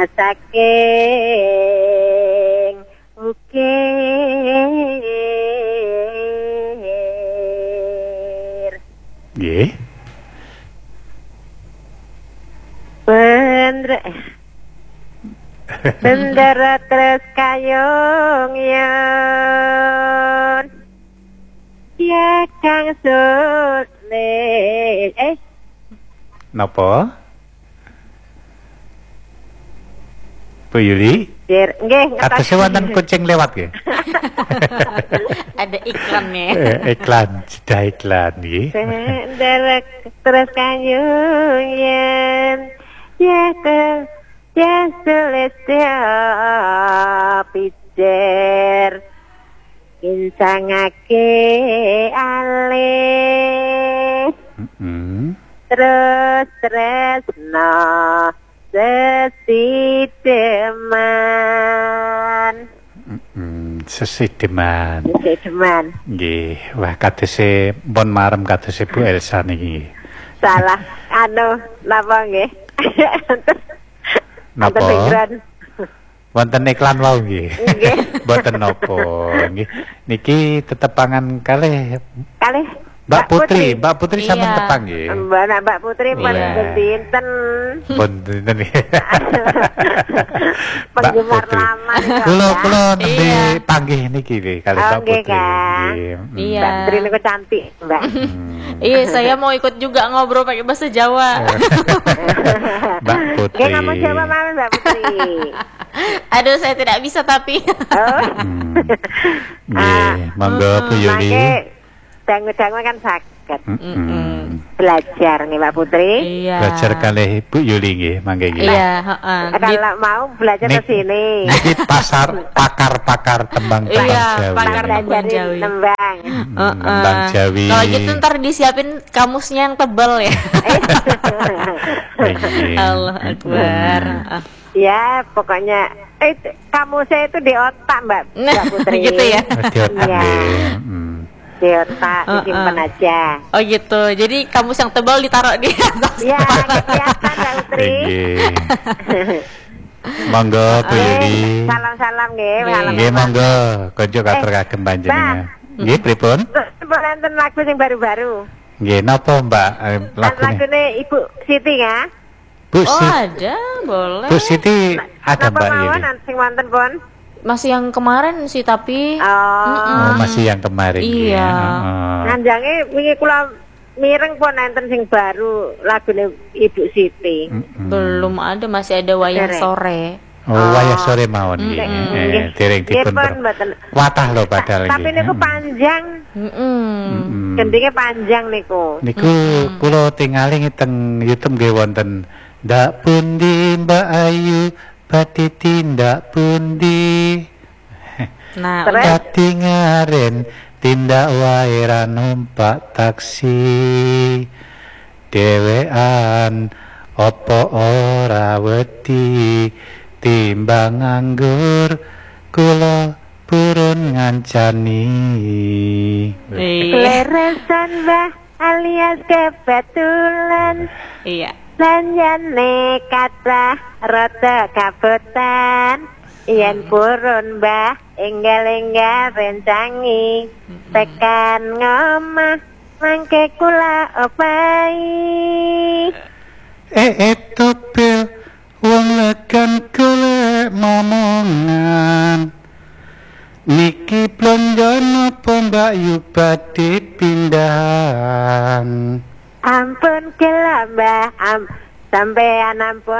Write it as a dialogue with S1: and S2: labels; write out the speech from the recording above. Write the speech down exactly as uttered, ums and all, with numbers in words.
S1: saking ukir.
S2: Nggih.
S1: Bendera Bendera terus kayung yon. Ya kang sulit. Eh
S2: Napa? Bu Yuli,
S1: Dir, nggih,
S2: katose wonten kucing lewat nggih.
S3: Ada iklannya.
S2: Eh, iklan, sudah iklan nggih.
S1: Bendera terus kayung yen. Ya ke ya sulit ya pijer. Kincangake alih.
S2: Heeh.
S1: Terus terus no sesideman.
S2: Mm, sesideman.
S1: Sesideman.
S2: Nggih, wah katose pun marem katose Bu Elsa niki.
S1: Salah anu napa nggih?
S2: Napa?
S1: Wonten background.
S2: Wonten iklan wau nggih.
S1: Nggih.
S2: Mboten napa nggih. Niki tetepangan kalih
S1: Kalih
S2: Mbak Putri, Mbak Putri sampun
S3: Iya.
S2: tepang nggih.
S1: Mbak Mbak Putri pun
S2: Iya.
S1: dinten
S2: Pun dinten nggih.
S1: penggemar
S2: Putri.
S1: lama nih, Kak,
S2: Kula
S1: ya.
S2: kula nembe
S3: Iya.
S2: panggih niki nggih kali
S1: Oh,
S2: Mbak
S1: nggih,
S2: Putri.
S1: Kang.
S2: Nggih. Mm.
S3: Iya.
S1: Mbak Putri niku cantik, Mbak.
S2: Hmm.
S3: Iya, saya mau ikut juga ngobrol pakai bahasa Jawa.
S2: Mbak Putri.
S1: Nggih ngomong Jawa mawon Mbak Putri.
S3: Aduh, saya tidak bisa tapi.
S1: Oh.
S2: Hmm. Nggih, monggo Bu Yuli.
S1: Mangke dangu-dangu kan saged
S2: Mm-mm.
S1: belajar nih Mbak Putri.
S3: Iya.
S2: Belajar kalih Bu Yuli nggih, mangke nggih.
S3: Iya, heeh. Di-
S1: Kalau mau belajar ke
S2: Nik-
S1: sini.
S2: Niki pasar pakar-pakar tembang tembang
S3: Iya,
S2: Jawi.
S3: pakar tembang
S1: Belajarin
S3: Jawi.
S1: tembang.
S2: Hmm,
S3: Heeh.
S2: tembang Jawi.
S3: Kalau gitu ntar disiapin kamusnya yang tebal ya.
S2: Nggih.
S3: Allah Akbar. Ah.
S1: Ya, pokoknya eh kamu saya itu di otak Mbak, Mbak Putri.
S3: Gitu ya.
S2: Di otak
S1: Iya.
S2: nggih. Hmm.
S1: Di otak
S3: Uh-uh.
S1: disimpan aja.
S3: Oh gitu. Jadi kamus yang tebal ditaruh di atas.
S1: Ya, kelihatan Mbak Putri.
S2: Nggih. Monggo Bu Yuli.
S1: Salam-salam nggih,
S3: Nggih.
S1: salam.
S2: Nggih monggo, konco katur kagem panjenengan. Nggih pripun?
S1: Nonton lagu yang baru-baru.
S2: Nggih napa Mbak eh,
S1: Kan
S2: lagune?
S1: lagune Ibu Siti ya.
S2: Bu
S3: Oh
S2: Siti.
S3: ada, boleh.
S2: Bu Siti ada
S1: Napa
S2: Mbak
S1: mawon
S2: Yuli.
S1: sing wonten pun?
S3: Masih yang kemarin sih tapi.
S1: Oh.
S2: Oh, masih yang kemarin nggih.
S3: Iya.
S2: Heeh.
S1: Nanjange wingi kula mireng pun enten sing baru lagune Ibu Siti.
S2: Mm-mm.
S3: Belum ada, masih ada wayang
S1: Dereng.
S3: sore.
S2: Oh, wayah sore mawon nggih.
S3: Mm-mm.
S2: Eh, dereng
S1: Nggih
S2: dipun.
S1: pun
S2: ter-
S1: mboten.
S2: Watah lho padahal
S1: Tapi
S2: nggih.
S1: niku panjang,
S3: Mm-mm.
S2: Mm-mm.
S1: gendinge panjang niku.
S2: Niku kula tingali teng YouTube nggih wonten ndak pundi Mbak Ayu badhe tindak pundi.
S3: Nah,
S1: Terus?
S3: udah.
S2: Dadi ngaren tindak wae ra numpak taksi. Dewean opo ora wedi timbang nganggur kula purun ngancani.
S3: Iya.
S1: Leresan Mbah alias kebetulan.
S3: Iya.
S1: Lanjane kata rada kabutan. Yen purun Mbah enggal-enggal rencangi tekan ngomah mangke kula opahi.
S2: Eh itu pil wong lekan golek momongan. Niki blonjo napa Mbak Yu badhe pindahan.
S1: Ampun kela Mbah am sampean ampun